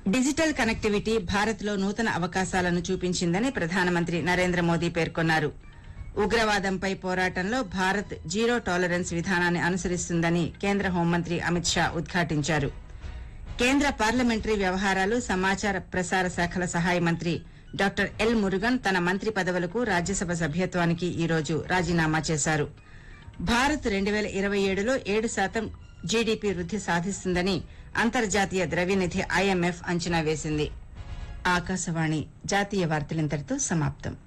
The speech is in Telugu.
డిజిటల్ కనెక్టివిటీ భారత్లో నూతన అవకాశాలను చూపించిందని ప్రధానమంత్రి నరేంద్ర మోదీ పేర్కొన్నారు. ఉగ్రవాదంపై పోరాటంలో భారత్ జీరో టాలరెన్స్ విధానాన్ని అనుసరిస్తుందని కేంద్ర హోంమంత్రి అమిత్ షా ఉద్ఘాటించారు. కేంద్ర పార్లమెంటరీ వ్యవహారాలు సమాచార ప్రసార శాఖల సహాయ మంత్రి డాక్టర్ ఎల్ మురుగన్ తన మంత్రి పదవులకు రాజ్యసభ సభ్యత్వానికి ఈ రోజు రాజీనామా చేశారు. భారత్ 2027లో 7% జీడీపీ వృద్ది సాధిస్తుందని అంతర్జాతీయ ద్రవ్యనిధి ఐఎంఎఫ్ అంచనా వేసింది. ఆకాశవాణి జాతీయ వార్తలింతటితో సమాప్తం.